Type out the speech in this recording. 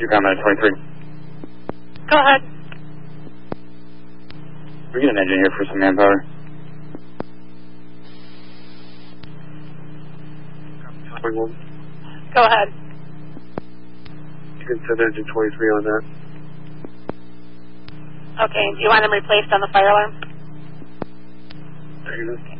You comment 23. Go ahead. We get an engine here for some manpower. Go ahead. You can set engine 23 on that. Okay, do you want them replaced on the fire alarm? There you go.